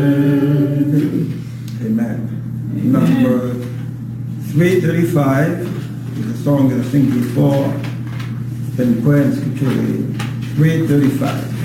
Amen. Number 335 is a song that I sing before. Been playing scripturally. 335.